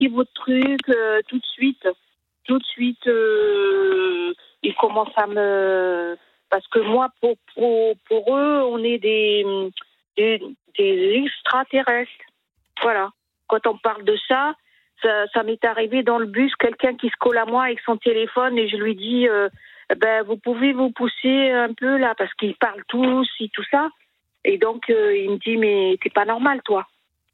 qui votre truc tout de suite. Tout de suite, ils commencent à me... Parce que moi, pour eux, on est des extraterrestres. Voilà. Quand on parle de ça, ça m'est arrivé dans le bus, quelqu'un qui se colle à moi avec son téléphone et je lui dis, vous pouvez vous pousser un peu là, parce qu'ils parlent tous et tout ça. Et donc, il me dit, mais t'es pas normal, toi.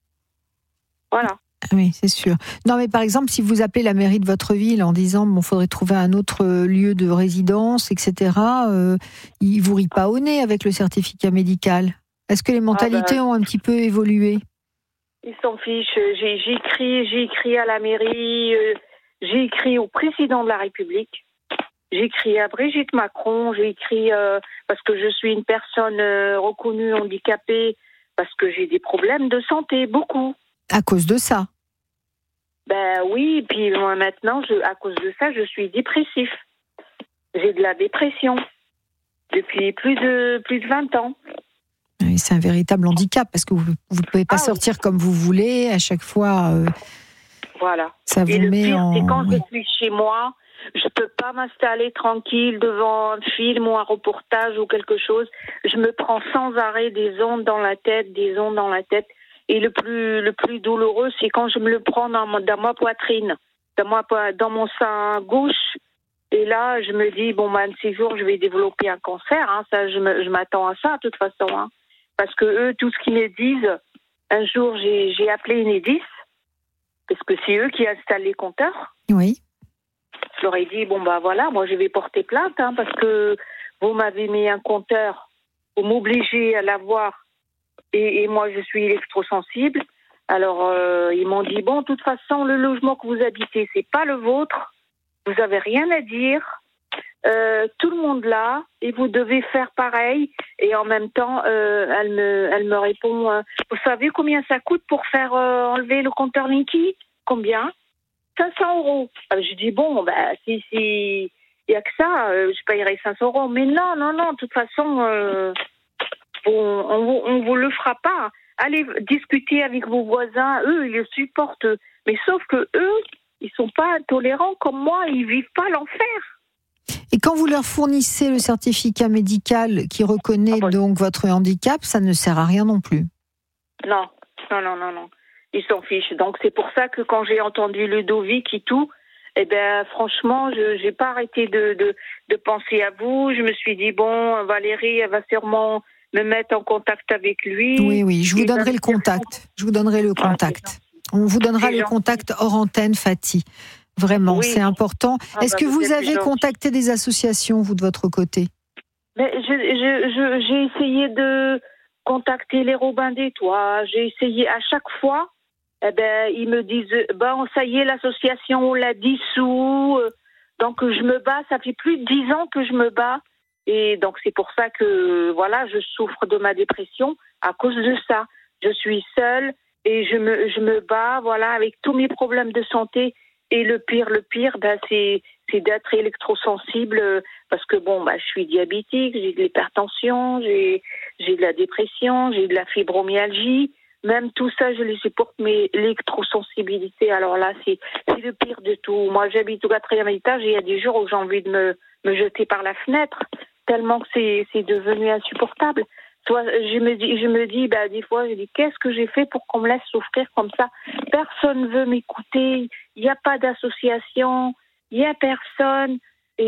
Voilà. Oui, c'est sûr. Non, mais par exemple, si vous appelez la mairie de votre ville en disant faudrait trouver un autre lieu de résidence, etc., ils vous rient pas au nez avec le certificat médical. Est-ce que les mentalités ont un petit peu évolué ? Ils s'en fichent. J'ai écrit à la mairie, j'ai écrit au président de la République, j'ai écrit à Brigitte Macron, j'ai écrit parce que je suis une personne reconnue handicapée, parce que j'ai des problèmes de santé, beaucoup. À cause de ça ? Ben oui, puis moi maintenant, à cause de ça, je suis dépressif. J'ai de la dépression depuis plus de 20 ans. Oui, c'est un véritable handicap parce que vous ne pouvez pas sortir comme vous voulez à chaque fois. Voilà. Ça vous et le met pire, en... c'est quand je suis chez moi, je peux pas m'installer tranquille devant un film ou un reportage ou quelque chose. Je me prends sans arrêt des ondes dans la tête. Et le plus douloureux, c'est quand je me le prends dans ma poitrine, dans mon sein gauche. Et là, je me dis, un de ces jours, je vais développer un cancer. Hein. Ça, je m'attends à ça, de toute façon. Hein. Parce que eux, tout ce qu'ils me disent, un jour, j'ai appelé Enedis, parce que c'est eux qui installent les compteurs. Oui. Je leur ai dit, voilà, moi, je vais porter plainte, hein, parce que vous m'avez mis un compteur, vous m'obligez à l'avoir. Et moi, je suis électrosensible. Alors, ils m'ont dit, de toute façon, le logement que vous habitez, c'est pas le vôtre. Vous avez rien à dire. Tout le monde là, et vous devez faire pareil. Et en même temps, elle me répond, vous savez combien ça coûte pour faire enlever le compteur Linky ? Combien ? 500 €. Alors, je dis, si il y a que ça, je payerai 500 €. Mais non, de toute façon... on vous le fera pas. Allez discuter avec vos voisins, eux, ils le supportent. Mais sauf que eux, ils sont pas tolérants comme moi, ils vivent pas l'enfer. Et quand vous leur fournissez le certificat médical qui reconnaît donc votre handicap, ça ne sert à rien non plus. Non. Ils s'en fichent. Donc c'est pour ça que quand j'ai entendu Ludovic et tout, franchement, je n'ai pas arrêté de penser à vous. Je me suis dit, Valérie, elle va sûrement me mettre en contact avec lui. Oui, je vous donnerai le contact. On vous donnera le contact hors antenne, Fatih. Vraiment, c'est important. Est-ce que vous avez contacté des associations, vous, de votre côté ? Mais j'ai essayé de contacter les Robins des Toits. J'ai essayé à chaque fois. Ils me disent, ça y est, l'association, on l'a dissous. Donc, je me bats. Ça fait plus de 10 ans que je me bats. Et donc, c'est pour ça que, je souffre de ma dépression à cause de ça. Je suis seule et je me bats, avec tous mes problèmes de santé. Et le pire, c'est d'être électrosensible parce que, je suis diabétique, j'ai de l'hypertension, j'ai de la dépression, j'ai de la fibromyalgie. Même tout ça, je les supporte, mais l'électrosensibilité, alors là, c'est le pire de tout. Moi, j'habite au 4e étage et il y a des jours où j'ai envie de me jeter par la fenêtre, tellement que c'est devenu insupportable. Je me dis, des fois, qu'est-ce que j'ai fait pour qu'on me laisse souffrir comme ça ? Personne ne veut m'écouter, il n'y a pas d'association, il n'y a personne.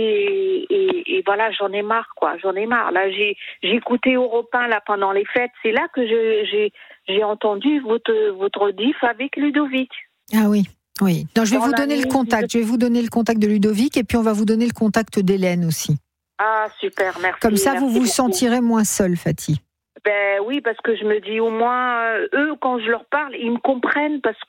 Et voilà, j'en ai marre. Là, j'ai écouté Europe 1 là, pendant les fêtes. C'est là que j'ai entendu votre diff avec Ludovic. Ah oui. Non, je vais vous donner le contact. Je vais vous donner le contact de Ludovic et puis on va vous donner le contact d'Hélène aussi. Ah, super, merci. Comme ça, merci vous vous beaucoup. sentirez moins seule, Fatih. Oui, parce que je me dis au moins, eux, quand je leur parle, ils me comprennent parce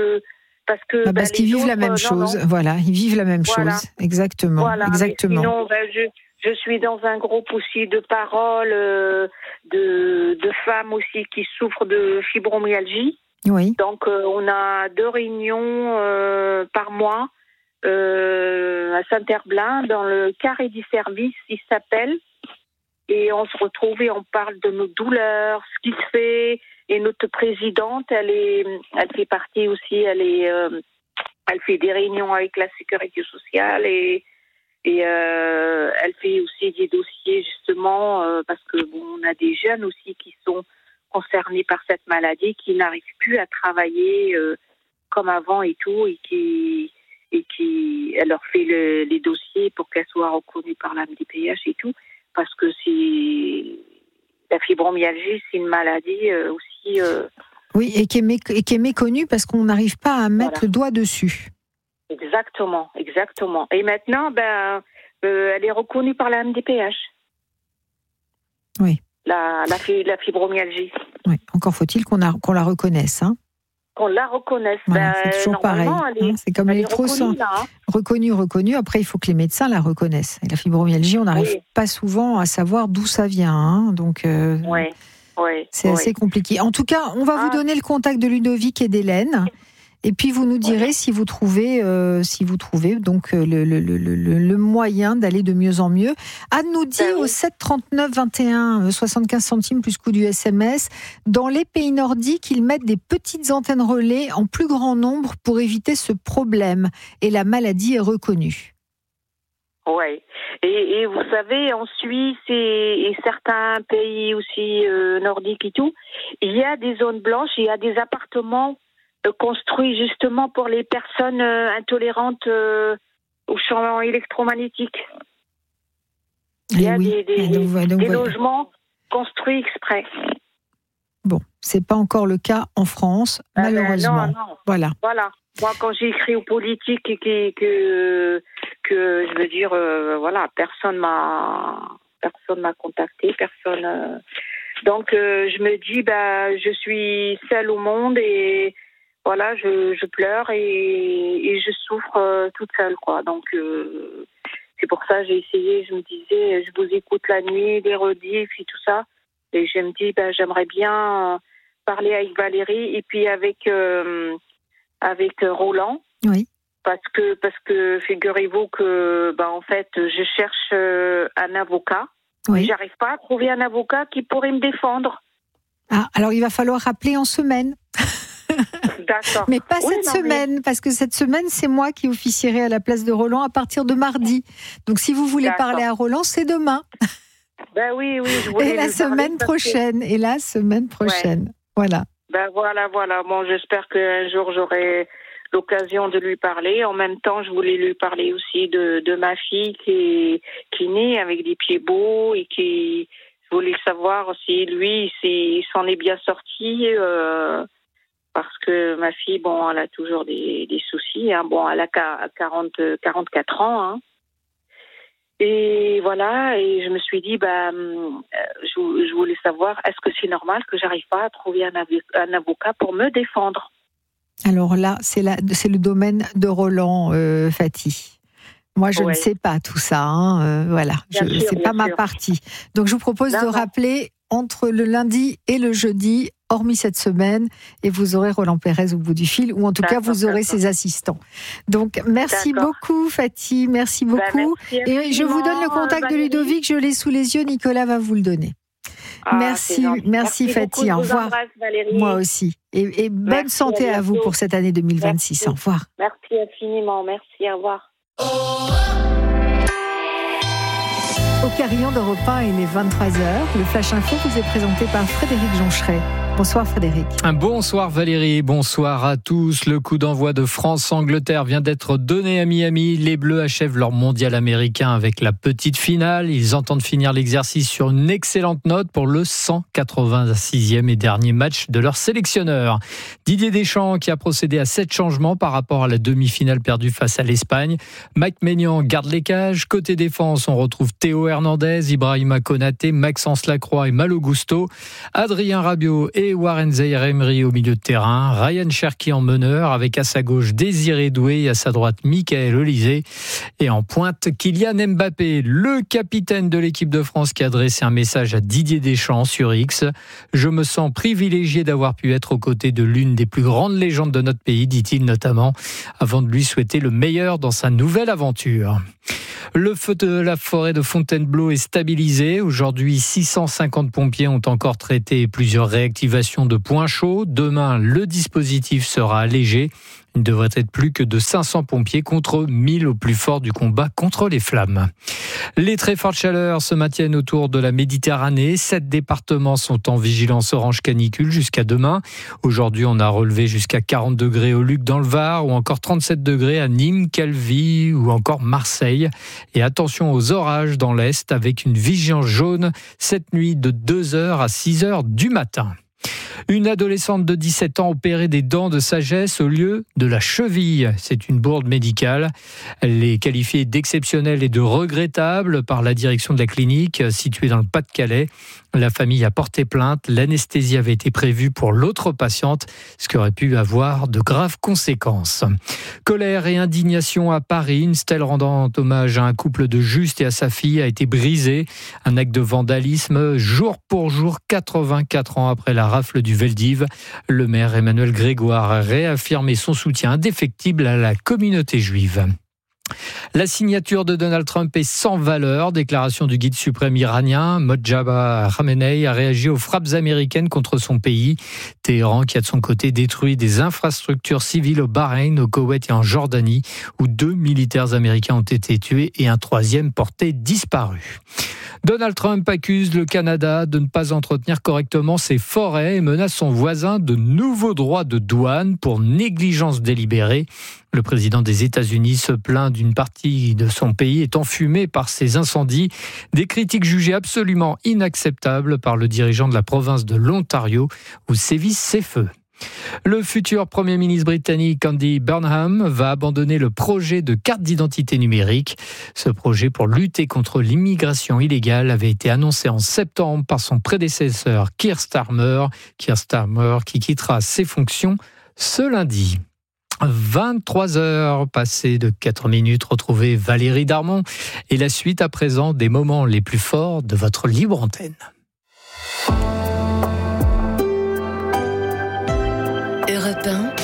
qu'ils vivent la même chose. Non. Voilà, ils vivent la même chose. Exactement. Voilà. Exactement. Sinon, je suis dans un groupe aussi de paroles de femmes aussi qui souffrent de fibromyalgie. Oui. Donc, on a 2 réunions par mois à Saint-Herblain, dans le carré du service, il s'appelle. Et on se retrouve et on parle de nos douleurs, ce qui se fait. Et notre présidente, elle fait partie aussi, elle est Elle fait des réunions avec la sécurité sociale et elle fait aussi des dossiers justement parce que on a des jeunes aussi qui sont concernés par cette maladie, qui n'arrivent plus à travailler comme avant et tout, et qui elle leur fait les dossiers pour qu'elles soient reconnues par la MDPH et tout, parce que la fibromyalgie, c'est une maladie aussi. Oui, et qui est méconnue parce qu'on n'arrive pas à mettre le doigt dessus. Exactement. Et maintenant, elle est reconnue par la MDPH. Oui. La fibromyalgie. Oui. Encore faut-il qu'on la reconnaisse, hein. Qu'on la reconnaisse. Voilà, c'est toujours pareil. C'est comme l'électrosan. Reconnu. Après, il faut que les médecins la reconnaissent. Et la fibromyalgie, on n'arrive pas souvent à savoir d'où ça vient, hein. Donc, c'est assez compliqué. En tout cas, on va vous donner le contact de Ludovic et d'Hélène. Et puis vous nous direz si vous trouvez donc le moyen d'aller de mieux en mieux. Anne nous dit au 7 39 21 75 centimes plus coût du SMS, dans les pays nordiques, ils mettent des petites antennes relais en plus grand nombre pour éviter ce problème et la maladie est reconnue. Oui. Et vous savez, en Suisse et certains pays aussi nordiques et tout, il y a des zones blanches, il y a des appartements construit justement pour les personnes intolérantes aux champs électromagnétiques. Il y a des logements construits exprès. Bon, c'est pas encore le cas en France, malheureusement. Non. Voilà. Moi, quand j'ai écrit aux politiques et que je veux dire, personne m'a contacté, personne. Donc, je me dis, je suis seule au monde et voilà, je pleure et je souffre toute seule, quoi. Donc, c'est pour ça que j'ai essayé. Je me disais, je vous écoute la nuit, les rediffs et tout ça. Et je me dis, j'aimerais bien parler avec Valérie et puis avec Roland. Oui. Parce que figurez-vous que, en fait, je cherche un avocat. Oui. J'arrive pas à trouver un avocat qui pourrait me défendre. Ah, alors il va falloir rappeler en semaine. D'accord. Mais pas cette semaine, parce que cette semaine, c'est moi qui officierai à la place de Roland à partir de mardi. Donc, si vous voulez parler à Roland, c'est demain. Oui, je voulais. Et la semaine prochaine. Voilà. Voilà. Bon, j'espère qu'un jour, j'aurai l'occasion de lui parler. En même temps, je voulais lui parler aussi de ma fille qui est née avec des pieds beaux et qui... Je voulais savoir si lui, il s'en est bien sorti... parce que ma fille, elle a toujours des soucis. Hein. Elle a 44 ans. Hein. Et voilà, et je me suis dit, je voulais savoir, est-ce que c'est normal que j'arrive pas à trouver un avocat pour me défendre ? Alors là, c'est le domaine de Roland, Fatih. Moi, je ne sais pas tout ça. Hein. Voilà, c'est pas ma partie. Donc, je vous propose de rappeler entre le lundi et le jeudi, hormis cette semaine, et vous aurez Roland Pérez au bout du fil, ou en tout cas, vous aurez ses assistants. Donc, merci beaucoup, Fatih, merci beaucoup. Et je vous donne le contact de Ludovic, je l'ai sous les yeux, Nicolas va vous le donner. Merci Fatih, au revoir. Moi aussi. Et bonne santé à vous pour cette année 2026. Au revoir. Merci infiniment, merci, au revoir. Au Carillon d'Europe 1, il est 23h. Le Flash Info vous est présenté par Frédéric Joncheret. Bonsoir Frédéric. Bonsoir Valérie, bonsoir à tous. Le coup d'envoi de France-Angleterre vient d'être donné à Miami. Les Bleus achèvent leur mondial américain avec la petite finale. Ils entendent finir l'exercice sur une excellente note pour le 186e et dernier match de leur sélectionneur. Didier Deschamps qui a procédé à 7 changements par rapport à la demi-finale perdue face à l'Espagne. Mike Maignan garde les cages. Côté défense, on retrouve Théo Hernandez, Ibrahima Konaté, Maxence Lacroix et Malo Gusto. Adrien Rabiot et Warren Zaïre-Emery au milieu de terrain, Ryan Cherki en meneur avec à sa gauche Désiré Doué et à sa droite Mickaël Olysée et en pointe Kylian Mbappé, le capitaine de l'équipe de France qui a adressé un message à Didier Deschamps sur X. Je me sens privilégié d'avoir pu être aux côtés de l'une des plus grandes légendes de notre pays, dit-il notamment, avant de lui souhaiter le meilleur dans sa nouvelle aventure. Le feu de la forêt de Fontainebleau est stabilisé. Aujourd'hui, 650 pompiers ont encore traité plusieurs réactivations de points chauds. Demain, le dispositif sera allégé. Il ne devrait être plus que de 500 pompiers contre 1000 au plus fort du combat contre les flammes. Les très fortes chaleurs se maintiennent autour de la Méditerranée. 7 départements sont en vigilance orange canicule jusqu'à demain. Aujourd'hui, on a relevé jusqu'à 40 degrés au Luc dans le Var ou encore 37 degrés à Nîmes, Calvi ou encore Marseille. Et attention aux orages dans l'Est avec une vigilance jaune cette nuit de 2h à 6h du matin. Une adolescente de 17 ans opérée des dents de sagesse au lieu de la cheville. C'est une bourde médicale. Elle est qualifiée d'exceptionnelle et de regrettable par la direction de la clinique située dans le Pas-de-Calais. La famille a porté plainte. L'anesthésie avait été prévue pour l'autre patiente, ce qui aurait pu avoir de graves conséquences. Colère et indignation à Paris. Une stèle rendant hommage à un couple de Juste et à sa fille a été brisée. Un acte de vandalisme jour pour jour, 84 ans après la rafle du Veldiv. Le maire Emmanuel Grégoire a réaffirmé son soutien indéfectible à la communauté juive. La signature de Donald Trump est sans valeur. Déclaration du guide suprême iranien, Mojtaba Khamenei, a réagi aux frappes américaines contre son pays. Téhéran, qui a de son côté détruit des infrastructures civiles au Bahreïn, au Koweït et en Jordanie, où 2 militaires américains ont été tués et un 3e porté disparu. Donald Trump accuse le Canada de ne pas entretenir correctement ses forêts et menace son voisin de nouveaux droits de douane pour négligence délibérée. Le président des États-Unis se plaint d'une partie de son pays étant fumée par ces incendies. Des critiques jugées absolument inacceptables par le dirigeant de la province de l'Ontario où sévissent ces feux. Le futur Premier ministre britannique Andy Burnham va abandonner le projet de carte d'identité numérique. Ce projet pour lutter contre l'immigration illégale avait été annoncé en septembre par son prédécesseur Keir Starmer qui quittera ses fonctions ce lundi. 23 heures passées de 4 minutes, retrouvez Valérie Darmon et la suite à présent des moments les plus forts de votre libre antenne. Europe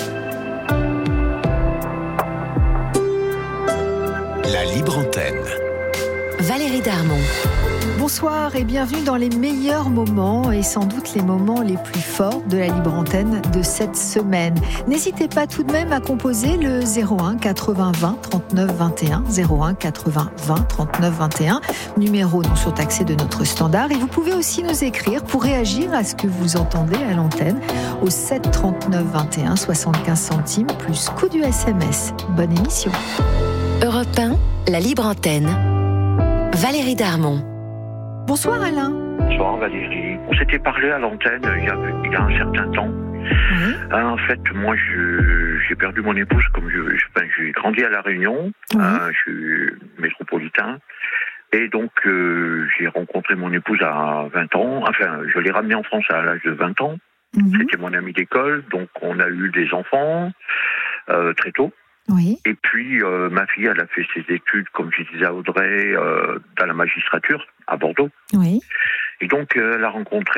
1. La libre antenne. Valérie Darmon. Bonsoir et bienvenue dans les meilleurs moments et sans doute les moments les plus forts de la libre antenne de cette semaine. N'hésitez pas tout de même à composer le 01 80 20 39 21, 01 80 20 39 21, numéro non surtaxé de notre standard. Et vous pouvez aussi nous écrire pour réagir à ce que vous entendez à l'antenne au 7 39 21 75 centimes plus coût du SMS. Bonne émission. Europe 1, la libre antenne. Valérie Darmon. Bonsoir Alain. Bonsoir Valérie. On s'était parlé à l'antenne il y a un certain temps. Oui. En fait, moi, j'ai perdu mon épouse comme j'ai grandi à La Réunion. Oui. Je suis métropolitain. Et donc, j'ai rencontré mon épouse à 20 ans. Enfin, je l'ai ramenée en France à l'âge de 20 ans. C'était mon amie d'école. Donc, on a eu des enfants très tôt. Oui. Et puis, ma fille, elle a fait ses études, comme je disais à Audrey, dans la magistrature, à Bordeaux. Oui. Et donc, elle a rencontré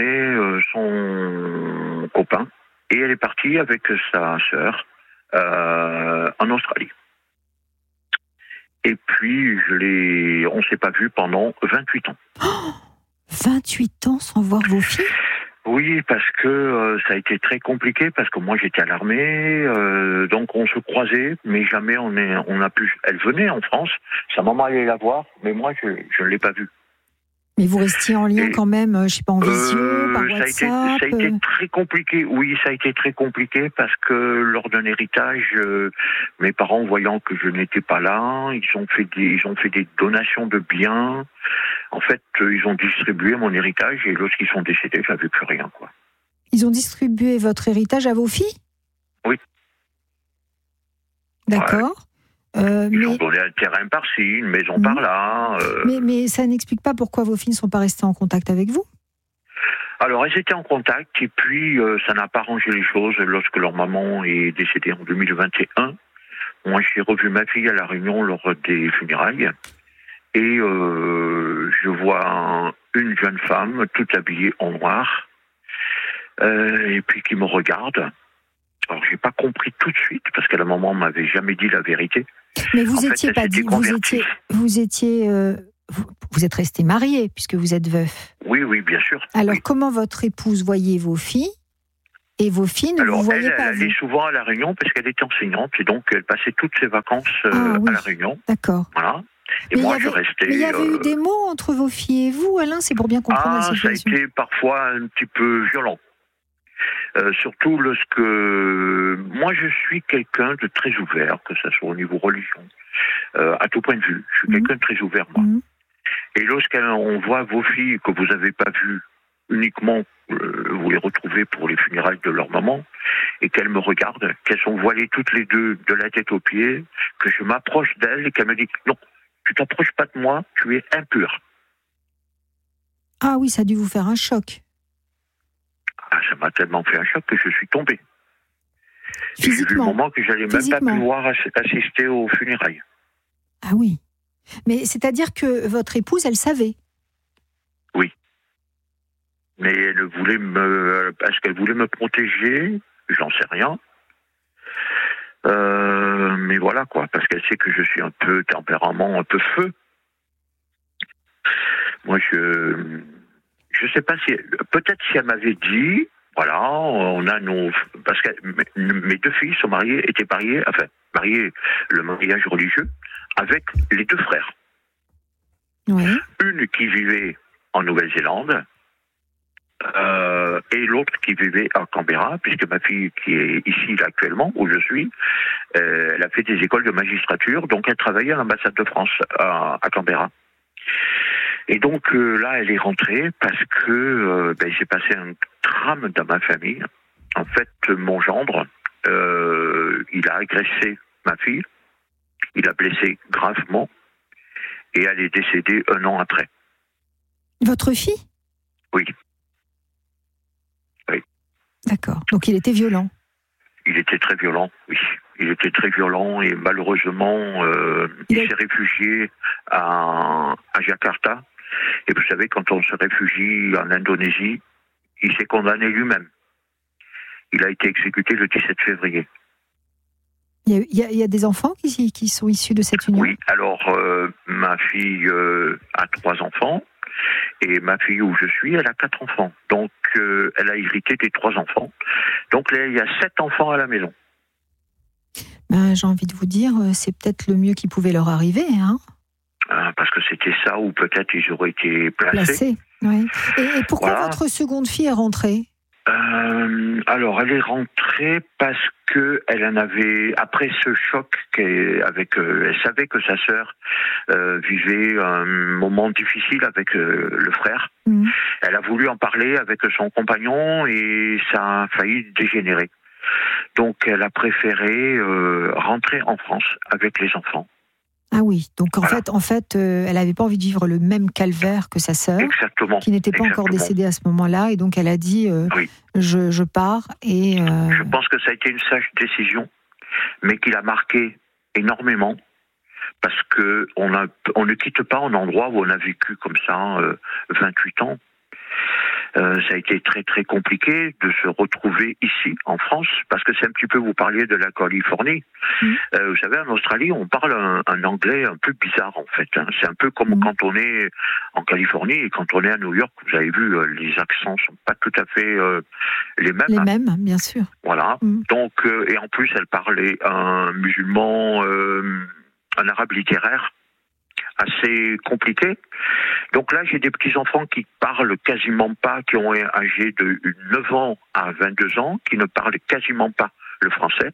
son copain, et elle est partie avec sa sœur en Australie. Et puis, on s'est pas vus pendant 28 ans. Oh, 28 ans sans voir vos filles ? Oui, parce que ça a été très compliqué, parce que moi j'étais à l'armée, donc on se croisait, mais jamais on a pu. Elle venait en France, sa maman allait la voir, mais moi je ne l'ai pas vue. Mais vous restiez en lien quand même, je sais pas, en visio, par WhatsApp. Ça a été très compliqué. Oui, ça a été très compliqué parce que lors d'un héritage, mes parents, voyant que je n'étais pas là, ils ont fait des donations de biens. En fait, ils ont distribué mon héritage et lorsqu'ils sont décédés, j'avais plus rien, quoi. Ils ont distribué votre héritage à vos filles ? Oui. D'accord. Ils ont donné un terrain par-ci, une maison par-là. Mais ça n'explique pas pourquoi vos filles ne sont pas restées en contact avec vous ? Alors, elles étaient en contact et puis ça n'a pas arrangé les choses lorsque leur maman est décédée en 2021. Moi, j'ai revu ma fille à La Réunion lors des funérailles et je vois une jeune femme toute habillée en noir et puis qui me regarde. Alors, j'ai pas compris tout de suite parce que la maman m'avait jamais dit la vérité. Mais vous étiez pas dit, vous êtes resté marié puisque vous êtes veuf. Oui, bien sûr. Alors, oui. comment votre épouse voyait vos filles Et vos filles ne vous voyaient pas, elle allait souvent à La Réunion parce qu'elle était enseignante et donc elle passait toutes ses vacances à La Réunion. D'accord. Voilà. Et moi, je restais. Mais il y avait eu des mots entre vos filles et vous, Alain, c'est pour bien comprendre la situation. Ça a été parfois un petit peu violent. Surtout lorsque moi je suis quelqu'un de très ouvert, que ce soit au niveau religion, à tout point de vue. Je suis quelqu'un de très ouvert, moi. Et lorsqu'on voit vos filles que vous n'avez pas vues uniquement, vous les retrouvez pour les funérailles de leur maman, et qu'elles me regardent, qu'elles sont voilées toutes les deux de la tête aux pieds, que je m'approche d'elles et qu'elles me disent non, tu t'approches pas de moi, tu es impur. Ah oui, ça a dû vous faire un choc. Ah, ça m'a tellement fait un choc que je suis tombé. Physiquement. J'ai vu le moment que j'allais même pas pouvoir assister aux funérailles. Ah oui. Mais c'est-à-dire que votre épouse, elle savait? Oui. Mais elle voulait est-ce qu'elle voulait me protéger? J'en sais rien. Mais voilà quoi, parce qu'elle sait que je suis un peu tempérament, un peu feu. Moi, je sais pas si, peut-être si elle m'avait dit, voilà, on a parce que mes deux filles sont étaient mariées, le mariage religieux, avec les deux frères. Oui. Une qui vivait en Nouvelle-Zélande, et l'autre qui vivait à Canberra, puisque ma fille qui est ici là, actuellement, où je suis, elle a fait des écoles de magistrature, donc elle travaillait à l'ambassade de France à Canberra. Et donc là, elle est rentrée parce que il s'est passé un drame dans ma famille. En fait, mon gendre, il a agressé ma fille, il a blessé gravement, et elle est décédée 1 an après. Votre fille? Oui. D'accord. Donc il était violent. Il était très violent, oui. Il était très violent et malheureusement, il s'est réfugié à Jakarta. Et vous savez, quand on se réfugie en Indonésie, il s'est condamné lui-même. Il a été exécuté le 17 février. Il y a des enfants qui sont issus de cette union? Oui, alors ma fille a 3 enfants. Et ma fille où je suis, elle a 4 enfants. Donc, elle a hérité des 3 enfants. Donc, là, il y a 7 enfants à la maison. J'ai envie de vous dire, c'est peut-être le mieux qui pouvait leur arriver, hein? Parce que c'était ça, ou peut-être ils auraient été placés. Oui. Et pourquoi votre seconde fille est rentrée? Alors, elle est rentrée parce que elle en avait, après ce choc, elle savait que sa sœur vivait un moment difficile avec le frère. Elle a voulu en parler avec son compagnon et ça a failli dégénérer. Donc, elle a préféré rentrer en France avec les enfants. Ah oui, donc en fait, elle n'avait pas envie de vivre le même calvaire que sa sœur, qui n'était pas encore décédée à ce moment-là, et donc elle a dit je pars. Et je pense que ça a été une sage décision, mais qui l'a marqué énormément, parce que on ne quitte pas un endroit où on a vécu comme ça 28 ans. Ça a été très très compliqué de se retrouver ici en France, parce que c'est un petit peu, vous parliez de la Californie. Vous savez, en Australie, on parle un anglais un peu bizarre en fait. C'est un peu comme quand on est en Californie et quand on est à New York. Vous avez vu, les accents sont pas tout à fait les mêmes. Les mêmes, bien sûr. Voilà. Donc, et en plus, elle parlait un musulman, un arabe littéraire, assez compliqué. Donc là, j'ai des petits-enfants qui parlent quasiment pas, qui ont âgé de 9 ans à 22 ans, qui ne parlent quasiment pas le français.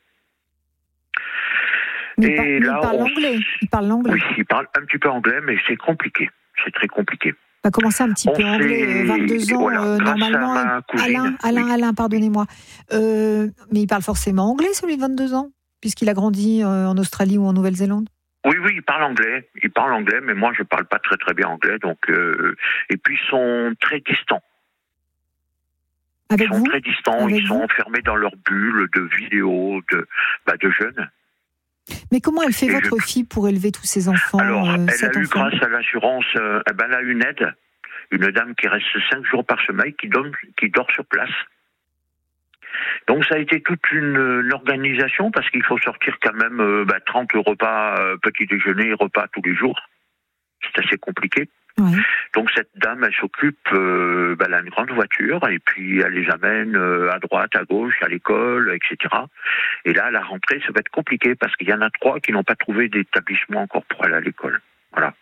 Mais il parle l'anglais. Il parle l'anglais. Oui, il parle un petit peu anglais, mais c'est compliqué. C'est très compliqué. On va commencer un petit peu anglais, 22 ans, normalement. Alain, pardonnez-moi. Mais il parle forcément anglais, celui de 22 ans, puisqu'il a grandi en Australie ou en Nouvelle-Zélande. Oui, il parle anglais. Il parle anglais, mais moi, je parle pas très très bien anglais. Donc, et puis, ils sont très distants. Avec vous ? Très distants. Ils sont enfermés dans leur bulle de vidéos, de jeunes. Mais comment elle fait, votre fille, pour élever tous ces enfants? Alors, elle a eu, grâce à l'assurance, elle a une aide. Une dame qui reste 5 jours par semaine, qui dort sur place. Donc ça a été toute une organisation, parce qu'il faut sortir quand même 30 repas, petit déjeuner, repas tous les jours. C'est assez compliqué. Oui. Donc cette dame, elle s'occupe, elle a une grande voiture et puis elle les amène à droite, à gauche, à l'école, etc. Et là, à la rentrée, ça va être compliqué parce qu'il y en a 3 qui n'ont pas trouvé d'établissement encore pour aller à l'école. Voilà.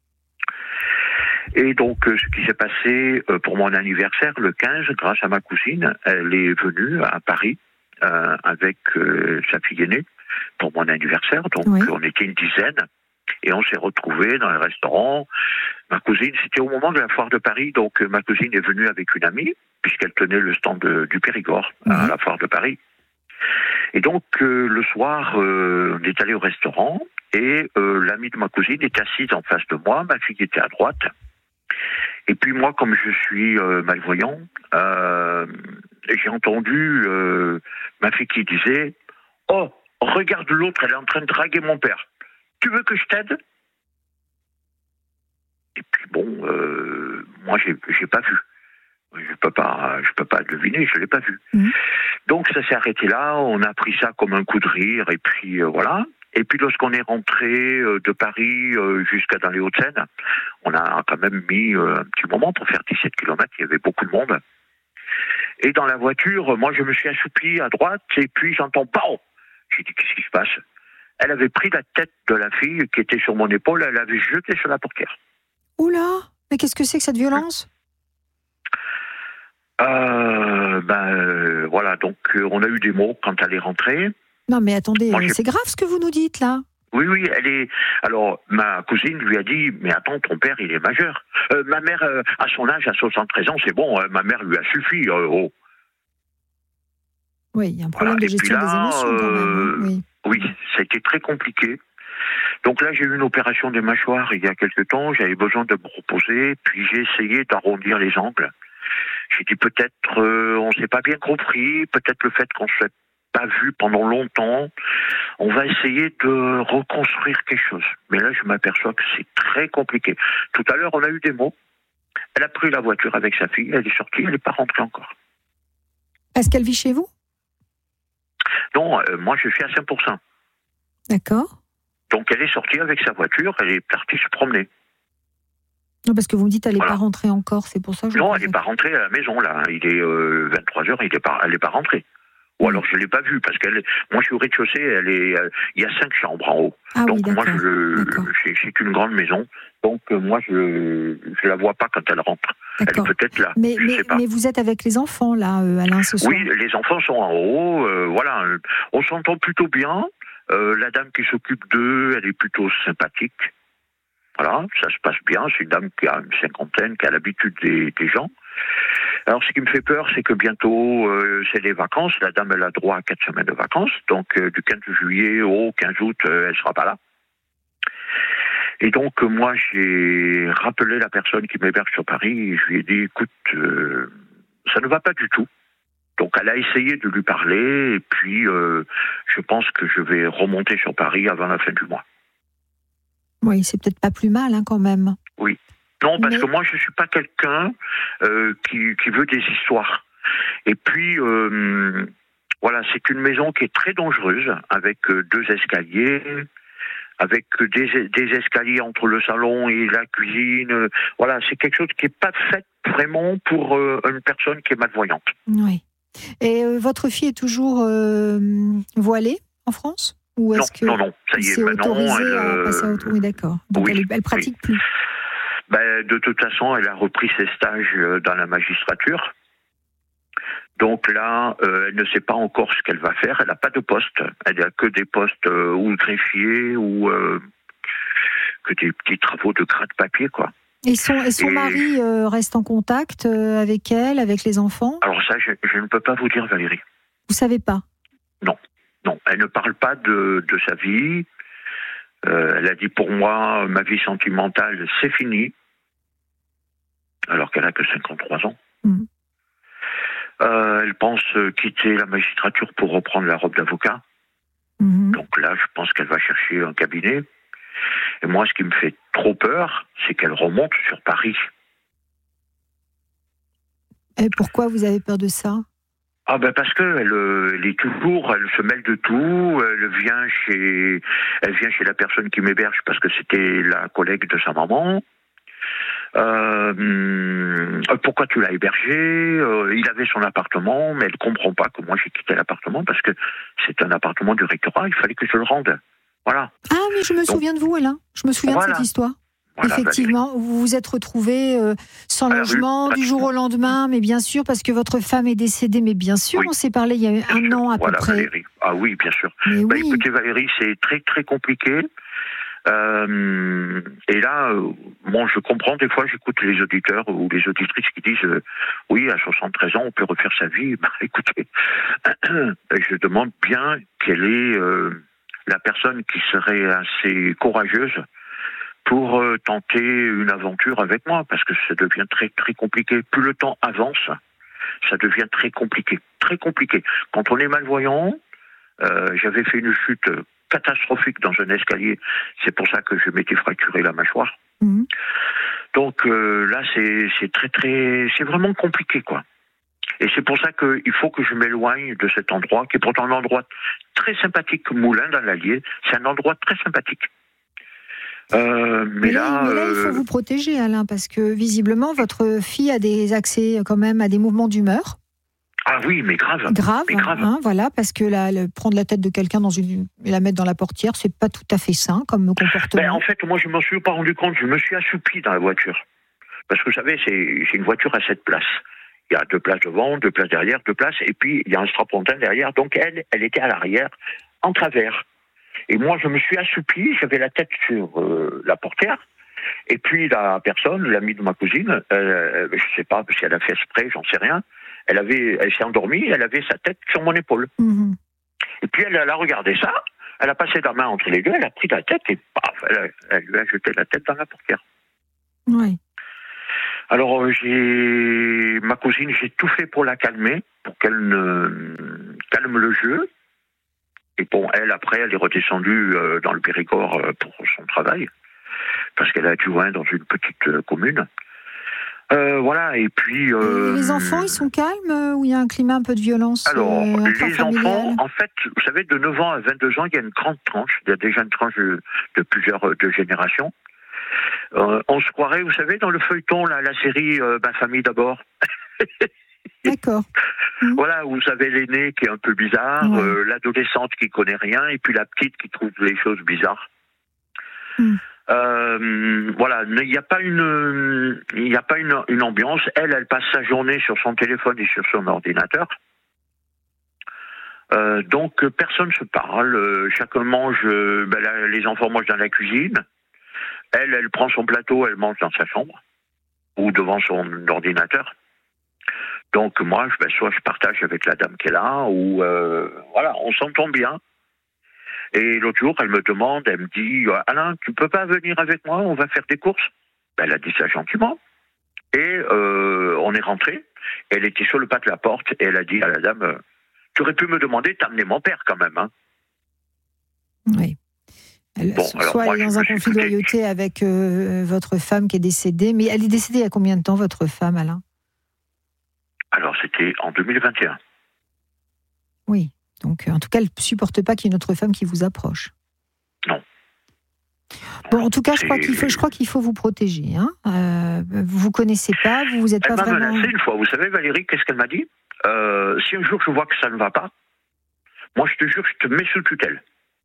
Et donc, ce qui s'est passé pour mon anniversaire, le 15, grâce à ma cousine, elle est venue à Paris avec sa fille aînée pour mon anniversaire. Donc, oui. On était une dizaine et on s'est retrouvés dans le restaurant. Ma cousine, c'était au moment de la foire de Paris, donc ma cousine est venue avec une amie, puisqu'elle tenait le stand du Périgord à la foire de Paris. Et donc, le soir, on est allé au restaurant et l'amie de ma cousine était assise en face de moi, ma fille était à droite. Et puis moi, comme je suis malvoyant, j'ai entendu ma fille qui disait « Oh, regarde l'autre, elle est en train de draguer mon père. Tu veux que je t'aide ?» Et puis bon, moi j'ai pas vu. Je peux pas deviner, je l'ai pas vu. Donc ça s'est arrêté là, on a pris ça comme un coup de rire et puis voilà. Et puis lorsqu'on est rentré de Paris jusqu'à dans les Hauts-de-Seine, on a quand même mis un petit moment pour faire 17 km, il y avait beaucoup de monde. Et dans la voiture, moi je me suis assoupi à droite et puis j'entends PAO. J'ai dit qu'est-ce qui se passe ? Elle avait pris la tête de la fille qui était sur mon épaule, elle l'avait jetée sur la portière. Oula, mais qu'est-ce que c'est que cette violence ? Voilà, donc on a eu des mots quand elle est rentrée. Non mais attendez, c'est grave ce que vous nous dites là. Oui, elle est... Alors, ma cousine lui a dit, mais attends, ton père, il est majeur. Ma mère, à son âge, à 73 ans, c'est bon, ma mère lui a suffi. Oui, il y a un problème de gestion des émotions quand même. Oui, ça a été très compliqué. Donc là, j'ai eu une opération des mâchoires il y a quelque temps, j'avais besoin de me reposer, puis j'ai essayé d'arrondir les angles. J'ai dit peut-être, on s'est pas bien compris, peut-être le fait qu'on ne s'est pas vu pendant longtemps, on va essayer de reconstruire quelque chose. Mais là, je m'aperçois que c'est très compliqué. Tout à l'heure, on a eu des mots. Elle a pris la voiture avec sa fille, elle est sortie, elle n'est pas rentrée encore. Est-ce qu'elle vit chez vous ? Non, moi je suis à 5%. D'accord. Donc elle est sortie avec sa voiture, elle est partie se promener. Non, parce que vous me dites elle n'est pas rentrée encore, c'est pour ça que je... Non, elle n'est pas rentrée à la maison, là. Il est 23h, elle n'est pas rentrée. Ou alors je ne l'ai pas vue, parce moi je suis au rez-de-chaussée, il y a 5 chambres en haut. Ah, donc oui, moi c'est qu'une grande maison, donc moi je la vois pas quand elle rentre. D'accord. Elle est peut-être là, mais sais pas. Mais vous êtes avec les enfants là, Alain, ce soir ? Oui, les enfants sont en haut, voilà, on s'entend plutôt bien. La dame qui s'occupe d'eux, elle est plutôt sympathique. Voilà, ça se passe bien, c'est une dame qui a une cinquantaine, qui a l'habitude des gens. Alors, ce qui me fait peur, c'est que bientôt, c'est les vacances. La dame, elle a droit à 4 semaines de vacances. Donc, du 15 juillet au 15 août, elle sera pas là. Et donc, moi, j'ai rappelé la personne qui m'héberge sur Paris et je lui ai dit, écoute, ça ne va pas du tout. Donc, elle a essayé de lui parler et puis, je pense que je vais remonter sur Paris avant la fin du mois. Oui, c'est peut-être pas plus mal, quand même. Oui. Non, parce que moi, je ne suis pas quelqu'un qui veut des histoires. Et puis, voilà, c'est une maison qui est très dangereuse, avec 2 escaliers, avec des escaliers entre le salon et la cuisine. Voilà, c'est quelque chose qui n'est pas fait vraiment pour une personne qui est malvoyante. Oui. Et votre fille est toujours voilée en France ? Ou est-ce non, ça y est, c'est maintenant, autorisé à passer à auto... Oui, d'accord. Donc elle pratique plus. De toute façon, elle a repris ses stages dans la magistrature. Donc là, elle ne sait pas encore ce qu'elle va faire. Elle n'a pas de poste. Elle n'a que des postes ou greffier ou que des petits travaux de gratte-papier, quoi. Et son mari reste en contact avec elle, avec les enfants ? Alors ça, je ne peux pas vous dire, Valérie. Vous savez pas ? Non, elle ne parle pas de sa vie. Elle a dit, pour moi, ma vie sentimentale, c'est fini. Alors qu'elle n'a que 53 ans. Elle pense quitter la magistrature pour reprendre la robe d'avocat. Donc là, je pense qu'elle va chercher un cabinet. Et moi, ce qui me fait trop peur, c'est qu'elle remonte sur Paris. Et pourquoi vous avez peur de ça ? Parce que elle se mêle de tout. Elle vient chez la personne qui m'héberge parce que c'était la collègue de sa maman. Pourquoi tu l'as hébergé? Il avait son appartement, mais elle comprend pas que moi j'ai quitté l'appartement parce que c'est un appartement du rectorat, il fallait que je le rende. Voilà. Ah oui, je me souviens de vous, Alain. Je me souviens de cette histoire. Voilà, effectivement, vous vous êtes retrouvé sans logement du jour au lendemain, mais bien sûr, parce que votre femme est décédée, mais bien sûr, on s'est parlé il y a un an à peu près. Valérie. Ah oui, bien sûr. Oui. Écoutez, Valérie, c'est très très compliqué. Et là, bon, je comprends, des fois, j'écoute les auditeurs ou les auditrices qui disent oui, à 73 ans, on peut refaire sa vie. Bah, écoutez, je demande bien quelle est la personne qui serait assez courageuse pour tenter une aventure avec moi, parce que ça devient très très compliqué. Plus le temps avance, ça devient très compliqué. Très compliqué. Quand on est malvoyant, j'avais fait une chute catastrophique dans un escalier. C'est pour ça que je m'étais fracturé la mâchoire. Mmh. Donc là, c'est très très, c'est vraiment compliqué, quoi. Et c'est pour ça qu'il faut que je m'éloigne de cet endroit, qui est pourtant un endroit très sympathique, Moulins dans l'Allier. C'est un endroit très sympathique. Mais là, il faut vous protéger, Alain, parce que visiblement, votre fille a des accès quand même à des mouvements d'humeur. Ah oui, mais grave. Hein, voilà, parce que prendre la tête de quelqu'un et la mettre dans la portière, c'est pas tout à fait sain comme comportement. En fait, moi, je m'en suis pas rendu compte. Je me suis assoupi dans la voiture. Parce que vous savez, c'est une voiture à 7 places. Il y a 2 places devant, 2 places derrière, 2 places, et puis il y a un strapontin derrière. Donc elle était à l'arrière, en travers. Et moi, je me suis assoupi, j'avais la tête sur la portière. Et puis la personne, l'amie de ma cousine, je sais pas si elle a fait exprès, j'en sais rien. Elle s'est endormie, elle avait sa tête sur mon épaule. Mmh. Et puis elle a regardé ça, elle a passé la main entre les deux, elle a pris la tête et paf, elle lui a jeté la tête dans la portière. Oui. Alors ma cousine, j'ai tout fait pour la calmer, pour qu'elle calme le jeu. Et bon, elle est redescendue dans le Périgord pour son travail, parce qu'elle a adjoint dans une petite commune. Voilà, et puis... les enfants, ils sont calmes ou il y a un climat un peu de violence? Alors, les enfants, en fait, vous savez, de 9 ans à 22 ans, il y a une grande tranche. Il y a déjà une tranche de plusieurs générations. On se croirait, vous savez, dans le feuilleton, la série Ma famille d'abord. D'accord. Voilà, vous avez l'aîné qui est un peu bizarre, l'adolescente qui connaît rien, et puis la petite qui trouve les choses bizarres. Voilà, il n'y a pas une ambiance. Elle passe sa journée sur son téléphone et sur son ordinateur. Donc personne se parle. Chacun mange. Les enfants mangent dans la cuisine. Elle prend son plateau, elle mange dans sa chambre ou devant son ordinateur. Donc moi, soit je partage avec la dame qui est là, ou voilà, on s'entend bien. Et l'autre jour, elle me dit, Alain, tu peux pas venir avec moi, on va faire des courses. Elle a dit ça gentiment. Et on est rentré. Elle était sur le pas de la porte et elle a dit à la dame, tu aurais pu me demander d'amener mon père quand même. Hein. Oui. Soit elle est dans un conflit de loyauté avec votre femme qui est décédée. Mais elle est décédée il y a combien de temps, votre femme, Alain? Alors, c'était en 2021. Oui. Donc, en tout cas, elle ne supporte pas qu'il y ait une autre femme qui vous approche. Non. Bon, en tout cas, je crois qu'il faut vous protéger. Hein. Vous connaissez pas, vous êtes pas vraiment... Elle m'a menacé une fois. Vous savez, Valérie, qu'est-ce qu'elle m'a dit? Si un jour je vois que ça ne va pas, moi, je te jure, je te mets sous tutelle.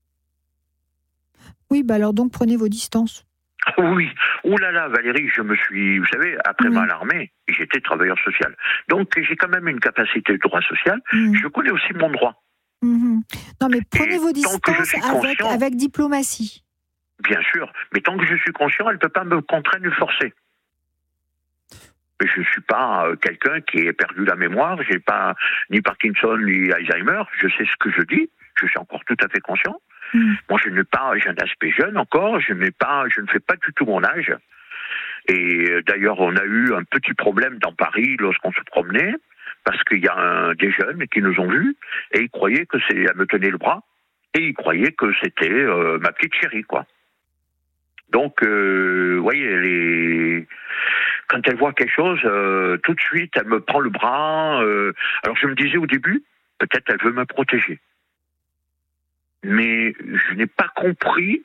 Oui, alors donc, prenez vos distances. Oui. Ouh là là, Valérie, vous savez, après l'armée, j'étais travailleur social. Donc, j'ai quand même une capacité de droit social. Je connais aussi mon droit. Non, mais prenez vos distances avec diplomatie. Bien sûr, mais tant que je suis conscient, elle ne peut pas me contraindre ou forcer. Mais je ne suis pas quelqu'un qui ait perdu la mémoire, je n'ai pas ni Parkinson ni Alzheimer, je sais ce que je dis, je suis encore tout à fait conscient. Moi, j'ai un aspect jeune encore, je ne fais pas du tout mon âge. Et d'ailleurs, on a eu un petit problème dans Paris lorsqu'on se promenait, parce qu'il y a des jeunes qui nous ont vus, et ils croyaient elle me tenait le bras, et ils croyaient que c'était ma petite chérie, quoi. Donc, voyez, quand elle voit quelque chose, tout de suite, elle me prend le bras. Alors, je me disais au début, peut-être elle veut me protéger. Mais je n'ai pas compris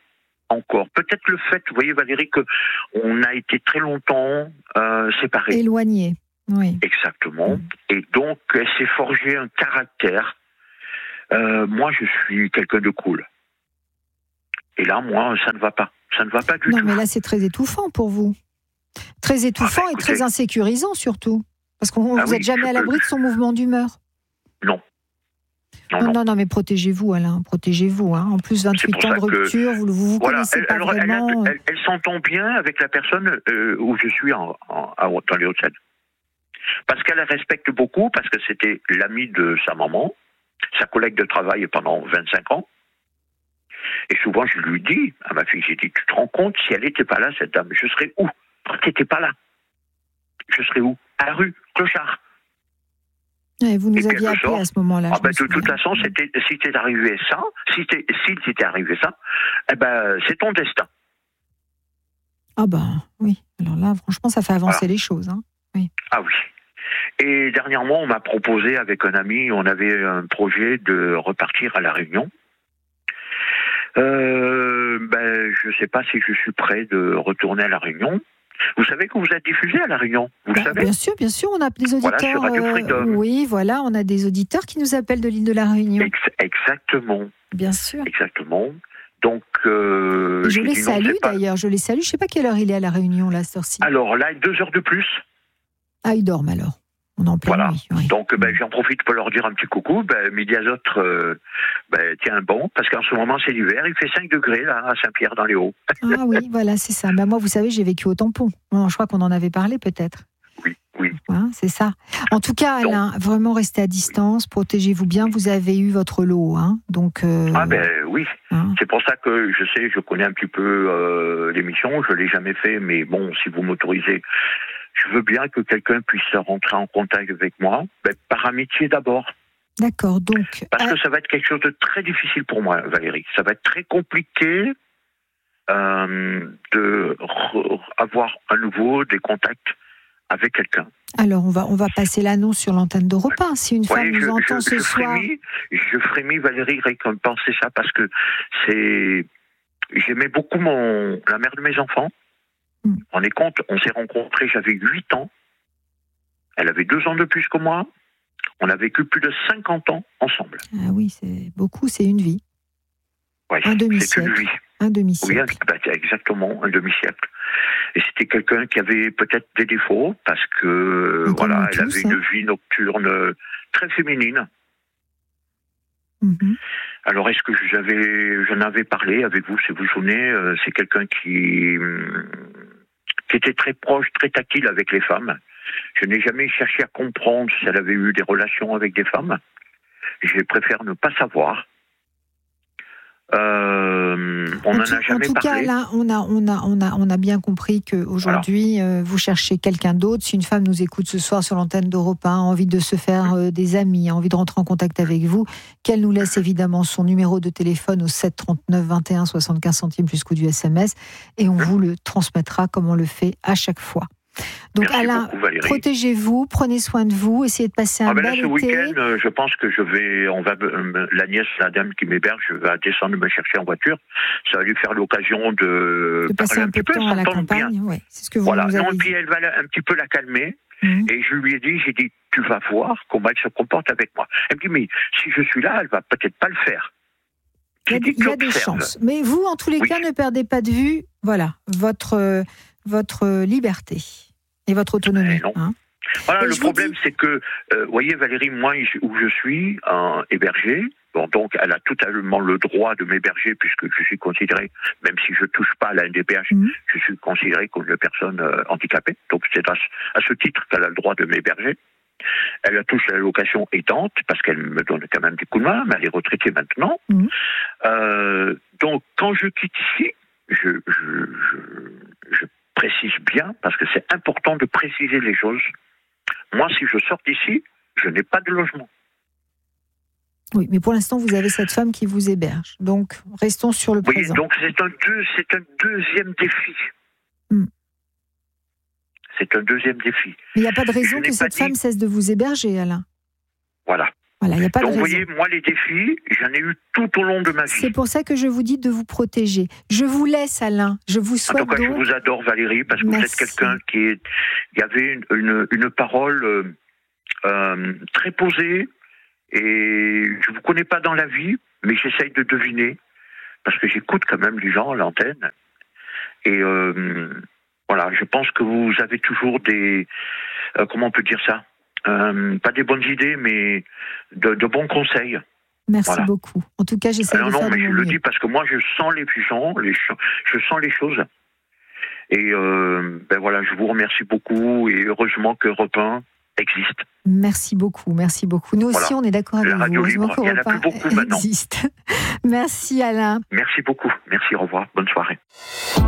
encore. Peut-être le fait, vous voyez Valérie, qu'on a été très longtemps séparés. Éloignés, oui. Exactement. Et donc, elle s'est forgé un caractère. Moi, je suis quelqu'un de cool. Et là, moi, ça ne va pas. Ça ne va pas du tout. Non, mais là, c'est très étouffant pour vous. Très étouffant et écoutez, très insécurisant, surtout. Parce que vous n'êtes jamais à l'abri de son mouvement d'humeur. Non. Non, mais protégez-vous, Alain, protégez-vous. Hein. En plus, 28 ans de rupture, vous connaissez pas vraiment. Elle s'entend bien avec la personne où je suis dans les Hauts-de-Seine. Parce qu'elle la respecte beaucoup, parce que c'était l'amie de sa maman, sa collègue de travail pendant 25 ans. Et souvent, je lui dis à ma fille, j'ai dit, tu te rends compte, si elle n'était pas là, cette dame, je serais où? Tu n'étais pas là. Je serais où? À la rue, clochard. Et vous nous aviez appelé à ce moment-là. De toute façon, si t'es arrivé ça, si t'était arrivé ça, c'est ton destin. Ah oui. Alors là, franchement, ça fait avancer les choses. Hein. Oui. Ah oui. Et dernièrement, on m'a proposé avec un ami, on avait un projet de repartir à La Réunion. Je ne sais pas si je suis prêt de retourner à La Réunion. Vous savez que vous êtes diffusé à La Réunion, vous le savez? Bien sûr, on a des auditeurs. Voilà, sur Radio Freedom. Oui, voilà, on a des auditeurs qui nous appellent de l'île de La Réunion. Exactement. Bien sûr. Exactement. Donc, je les salue d'ailleurs, je ne sais pas quelle heure il est à La Réunion, là, cette heure-ci. Alors là, 2 heures de plus. Ah, ils dorment alors. On est en pleine nuit. Oui. Donc, j'en profite pour leur dire un petit coucou. Midi Azote, tiens bon, parce qu'en ce moment, c'est l'hiver. Il fait 5 degrés, là, à Saint-Pierre, dans les Hauts. Ah oui, voilà, c'est ça. Moi, vous savez, j'ai vécu au Tampon. Je crois qu'on en avait parlé, peut-être. Oui. Hein, c'est ça. En tout cas, Alain, vraiment restez à distance, protégez-vous bien. Vous avez eu votre lot. Hein, donc, oui. Hein. C'est pour ça que je connais un petit peu l'émission. Je ne l'ai jamais fait, mais bon, si vous m'autorisez... Je veux bien que quelqu'un puisse rentrer en contact avec moi, par amitié d'abord. D'accord, donc... Parce que ça va être quelque chose de très difficile pour moi, Valérie. Ça va être très compliqué d'avoir à nouveau des contacts avec quelqu'un. Alors, on va passer l'annonce sur l'antenne d'Europe 1. Si une femme nous entend ce soir... Je frémis, Valérie, récompenser ça, parce que j'aimais beaucoup la mère de mes enfants. On est compte, on s'est rencontrés, j'avais 8 ans. Elle avait 2 ans de plus que moi. On a vécu plus de 50 ans ensemble. Ah oui, c'est beaucoup, c'est une vie. Oui, un demi-siècle. C'est une vie. Un demi-siècle. Oui, exactement, un demi-siècle. Et c'était quelqu'un qui avait peut-être des défauts, parce que, elle avait une vie nocturne très féminine. Mm-hmm. Alors, est-ce que j'en avais parlé avec vous, si vous vous souvenez, c'est quelqu'un qui était très proche, très tactile avec les femmes. Je n'ai jamais cherché à comprendre si elle avait eu des relations avec des femmes. Je préfère ne pas savoir. On n'en a jamais parlé. En tout cas, là, on a bien compris qu'aujourd'hui, vous cherchez quelqu'un d'autre. Si une femme nous écoute ce soir sur l'antenne d'Europe 1, a envie de se faire des amis, a envie de rentrer en contact avec vous, qu'elle nous laisse évidemment son numéro de téléphone au 7 39 21 75 centimes plus coût du SMS, et on vous le transmettra comme on le fait à chaque fois. Donc merci Alain, beaucoup, Valérie. Protégez-vous, prenez soin de vous, essayez de passer un bel été. Ce week-end, je pense que la nièce, la dame qui m'héberge, va descendre me chercher en voiture. Ça va lui faire l'occasion de passer un peu de temps à la campagne. Ouais, c'est ce que vous nous avez dit. Puis elle va un petit peu la calmer. Et je lui ai dit, tu vas voir comment elle se comporte avec moi. Elle me dit, mais si je suis là, elle va peut-être pas le faire. Il y a des chances. Mais vous, en tous les cas, ne perdez pas de vue, votre liberté et votre autonomie. Hein. Voilà, le problème, c'est que, voyez, Valérie, moi, où je suis, hébergé, donc elle a totalement le droit de m'héberger, puisque je suis considéré, même si je ne touche pas à la NDPH, je suis considéré comme une personne handicapée. Donc c'est à ce titre qu'elle a le droit de m'héberger. Elle touche la location aidante, parce qu'elle me donne quand même des coups de main, mais elle est retraitée maintenant. Donc quand je quitte ici, je précise bien, parce que c'est important de préciser les choses. Moi, si je sors d'ici, je n'ai pas de logement. Oui, mais pour l'instant, vous avez cette femme qui vous héberge. Donc, restons sur le présent. Donc, c'est un deuxième défi. C'est un deuxième défi. Mais il n'y a pas de raison que cette femme cesse de vous héberger, Alain. Voilà. Voilà, il n'y a pas Donc, de vous raison. voyez, moi, les défis, j'en ai eu tout au long de ma vie. C'est pour ça que je vous dis de vous protéger. Je vous laisse, Alain. Je vous En souhaite tout cas, je donc... vous adore, Valérie, parce que vous êtes Merci. quelqu'un qui avait une parole très posée, et je vous connais pas dans la vie, mais j'essaye de deviner, parce que j'écoute quand même les gens à l'antenne. Et voilà, je pense que vous avez toujours des... comment on peut dire ça ? Pas des bonnes idées, mais de bons conseils. Merci Voilà. beaucoup. En tout cas, j'essaie de Non, faire mais de je mon le mieux. dis parce que moi, je sens les gens, je sens les choses. Et voilà, je vous remercie beaucoup, et heureusement que Europe 1 existe. Merci beaucoup, merci beaucoup. Nous aussi, Voilà. on est d'accord avec La vous. radio Heureusement libre, il y en a qu'Europe plus beaucoup 1 maintenant. existe. Merci Alain. Merci beaucoup. Merci, au revoir. Bonne soirée.